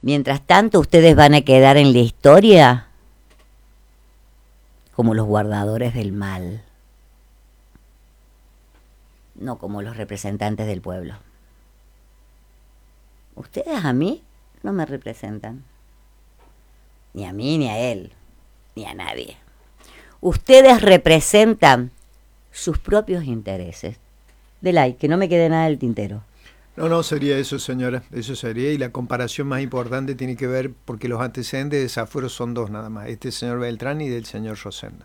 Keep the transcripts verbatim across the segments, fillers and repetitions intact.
Mientras tanto, ustedes van a quedar en la historia como los guardadores del mal, no como los representantes del pueblo. Ustedes a mí no me representan, ni a mí, ni a él, ni a nadie. Ustedes representan sus propios intereses. Delay, que no me quede nada del tintero. No, no, sería eso, señora, eso sería, y la comparación más importante tiene que ver porque los antecedentes de desafuero son dos nada más, este señor Beltrán y del señor Rosendo.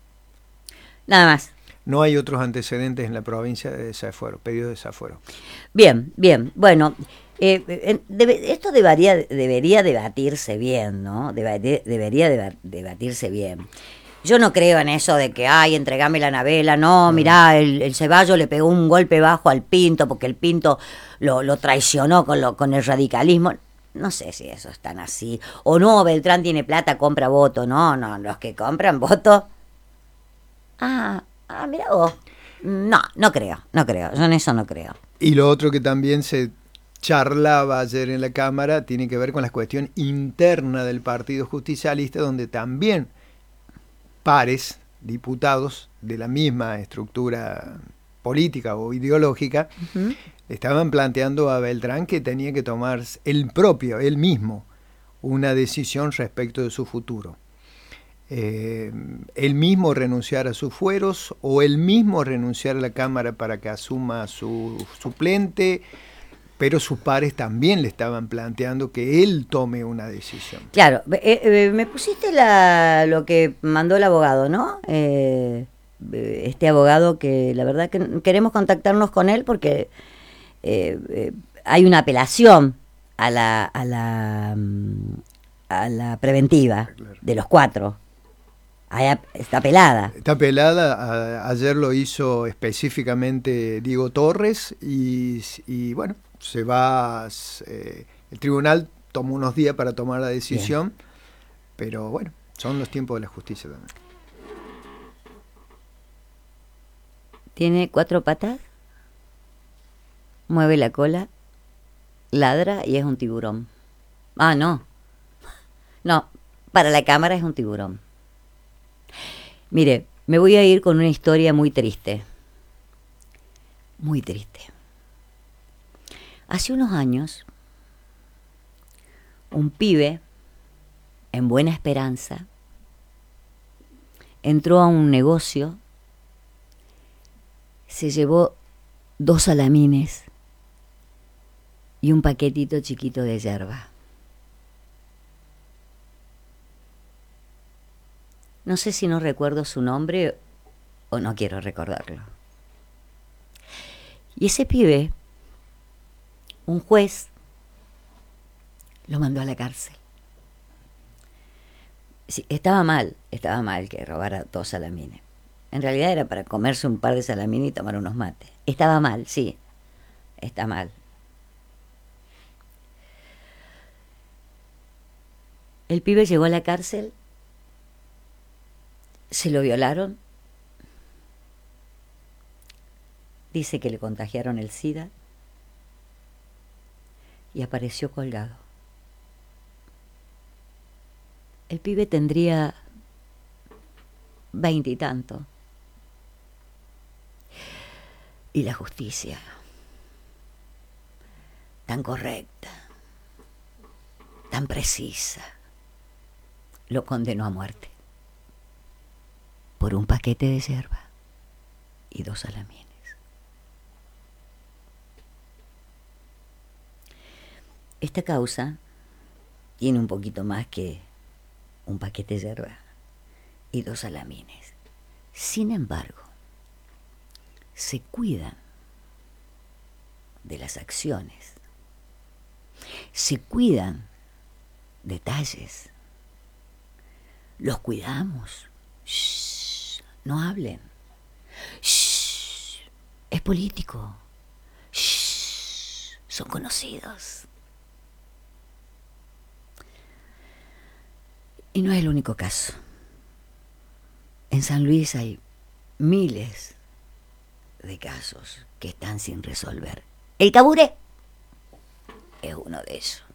Nada más. No hay otros antecedentes en la provincia de desafuero, pedidos de desafuero. Bien, bien, bueno, eh, eh, debe, esto debería, debería debatirse bien, ¿no? Deba, de, debería deba, debatirse bien. Yo no creo en eso de que, ay, entregame la Anabela, no, mirá, el, el Ceballos le pegó un golpe bajo al Pinto porque el Pinto lo, lo traicionó con, lo, con el radicalismo. No sé si eso es tan así. O no, Beltrán tiene plata, compra voto. No, no, los que compran voto. Ah, ah, mira vos. No, no creo, no creo, yo en eso no creo. Y lo otro que también se charlaba ayer en la Cámara tiene que ver con la cuestión interna del Partido Justicialista, donde también pares, diputados de la misma estructura política o ideológica, uh-huh. estaban planteando a Beltrán que tenía que tomar él propio, él mismo, una decisión respecto de su futuro. Eh, él mismo renunciar a sus fueros o él mismo renunciar a la Cámara para que asuma su suplente, pero sus pares también le estaban planteando que él tome una decisión. Claro, eh, eh, me pusiste la, lo que mandó el abogado, ¿no? Eh, este abogado que la verdad que queremos contactarnos con él porque eh, eh, hay una apelación a la, a la, a la preventiva, claro, de los cuatro. Ahí está pelada. Está pelada. A, ayer lo hizo específicamente Diego Torres y, y bueno, se va, eh, el tribunal tomó unos días para tomar la decisión. Bien. Pero bueno, son los tiempos de la justicia también. Tiene cuatro patas, mueve la cola, ladra y es un tiburón. Ah, no. No, para la cámara es un tiburón. Mire, me voy a ir con una historia muy triste. Muy triste. Hace unos años, un pibe, en Buena Esperanza, entró a un negocio, se llevó dos salamines y un paquetito chiquito de yerba. No sé si no recuerdo su nombre o no quiero recordarlo. Y ese pibe, un juez, lo mandó a la cárcel. Sí, estaba mal, estaba mal que robara dos salamines. En realidad era para comerse un par de salamines y tomar unos mates. Estaba mal, sí, está mal. El pibe llegó a la cárcel, se lo violaron, dice que le contagiaron el SIDA y apareció colgado. El pibe tendría veinte y tanto. Y la justicia, tan correcta, tan precisa, lo condenó a muerte por un paquete de yerba y dos salamines. Esta causa tiene un poquito más que un paquete de yerba y dos salamines. Sin embargo, se cuidan de las acciones, se cuidan detalles, los cuidamos. Shh, no hablen. Shh, es político. Shh, son conocidos. Y no es el único caso. En San Luis hay miles de casos que están sin resolver. El Caburé es uno de ellos.